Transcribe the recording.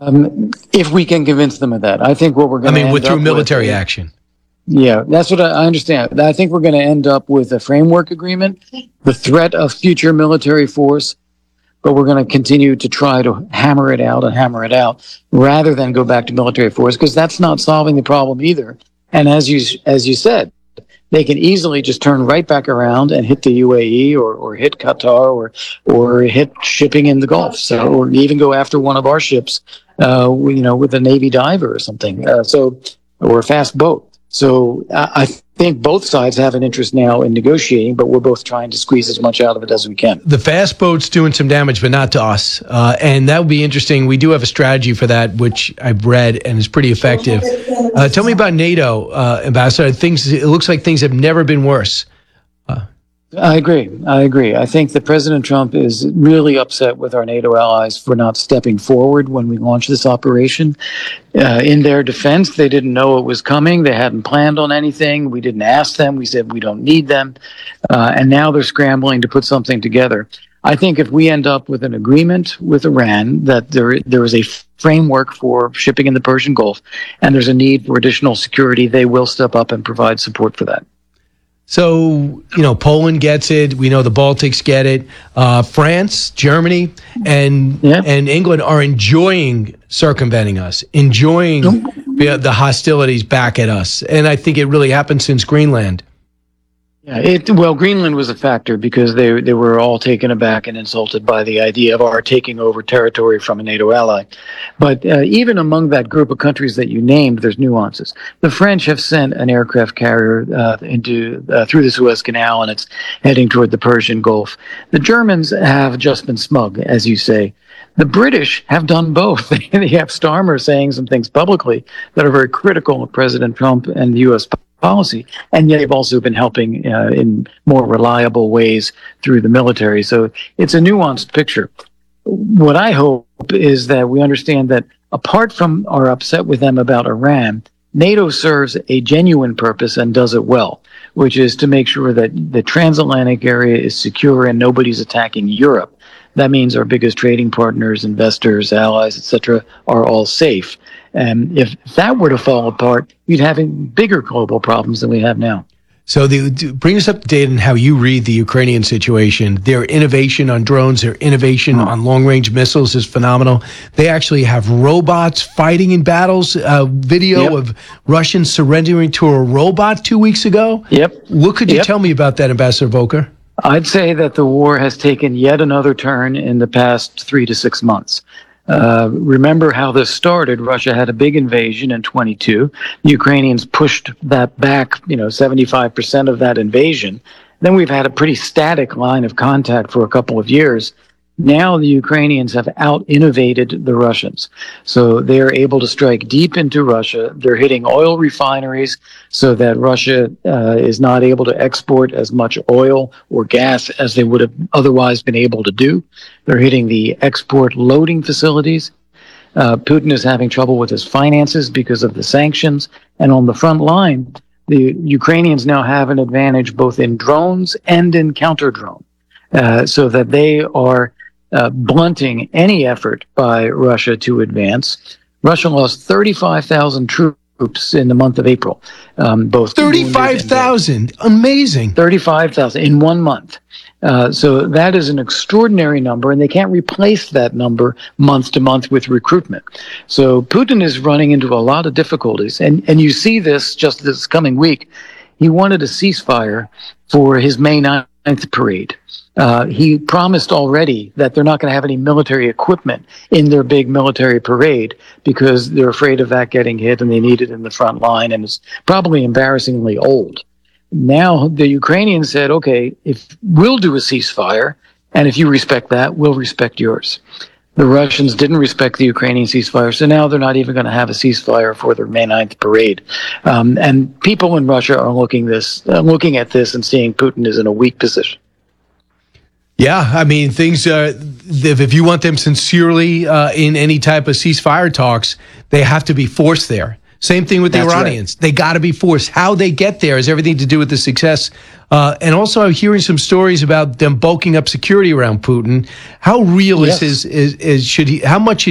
If we can convince them of that, I think what we're going to end through up military with, action. Yeah, that's what I understand. I think we're going to end up with a framework agreement, the threat of future military force, but we're going to continue to try to hammer it out rather than go back to military force, because that's not solving the problem either. And as you said, they can easily just turn right back around and hit the UAE or hit Qatar or hit shipping in the Gulf. So, or even go after one of our ships, with a Navy diver or something. Or a fast boat. So I think both sides have an interest now in negotiating, but we're both trying to squeeze as much out of it as we can. The fast boat's doing some damage, but not to us. And that would be interesting. We do have a strategy for that, which I've read and is pretty effective. Tell me about NATO, Ambassador. It looks like things have never been worse. I agree. I think that President Trump is really upset with our NATO allies for not stepping forward when we launched this operation. In their defense, they didn't know it was coming. They hadn't planned on anything. We didn't ask them. We said we don't need them. And now they're scrambling to put something together. I think if we end up with an agreement with Iran that there is a framework for shipping in the Persian Gulf and there's a need for additional security, they will step up and provide support for that. So, Poland gets it. We know the Baltics get it. France, Germany, and England are enjoying circumventing us, enjoying the hostilities back at us. And I think it really happened since Greenland. Yeah, Greenland was a factor because they were all taken aback and insulted by the idea of our taking over territory from a NATO ally. But even among that group of countries that you named, there's nuances. The French have sent an aircraft carrier through the Suez Canal, and it's heading toward the Persian Gulf. The Germans have just been smug, as you say. The British have done both. They have Starmer saying some things publicly that are very critical of President Trump and the U.S. policy, and yet they've also been helping in more reliable ways through the military. So it's a nuanced picture. What I hope is that we understand that apart from our upset with them about Iran, NATO serves a genuine purpose and does it well, which is to make sure that the transatlantic area is secure and nobody's attacking Europe. That means our biggest trading partners, investors, allies, etc., are all safe. And if that were to fall apart, you'd have bigger global problems than we have now. So bring us up to date on how you read the Ukrainian situation. Their innovation on drones, their innovation on long-range missiles is phenomenal. They actually have robots fighting in battles. Video of Russians surrendering to a robot 2 weeks ago. Yep. What could you tell me about that, Ambassador Volker? I'd say that the war has taken yet another turn in the past 3 to 6 months. Remember how this started. Russia had a big invasion in 22. The Ukrainians pushed that back, 75% of that invasion. Then we've had a pretty static line of contact for a couple of years. Now the Ukrainians have out-innovated the Russians. So they're able to strike deep into Russia. They're hitting oil refineries so that Russia is not able to export as much oil or gas as they would have otherwise been able to do. They're hitting the export loading facilities. Putin is having trouble with his finances because of the sanctions. And on the front line, the Ukrainians now have an advantage both in drones and in counter-drone, so that they are blunting any effort by Russia to advance. Russia lost 35,000 troops in the month of April. Both 35,000, amazing. 35,000 in 1 month. So that is an extraordinary number, and they can't replace that number month to month with recruitment. So Putin is running into a lot of difficulties, and you see this just this coming week. He wanted a ceasefire for his May 9th parade. He promised already that they're not going to have any military equipment in their big military parade because they're afraid of that getting hit and they need it in the front line, and it's probably embarrassingly old. Now the Ukrainians said, okay, if we'll do a ceasefire, and if you respect that, we'll respect yours. The Russians didn't respect the Ukrainian ceasefire, so now they're not even going to have a ceasefire for their May 9th parade. And people in Russia are looking at this and seeing Putin is in a weak position. Yeah, I mean, things if you want them sincerely in any type of ceasefire talks, they have to be forced there. Same thing with the Iranians. Right. They got to be forced. How they get there has everything to do with the success. And also, I'm hearing some stories about them bulking up security around Putin. How real is how much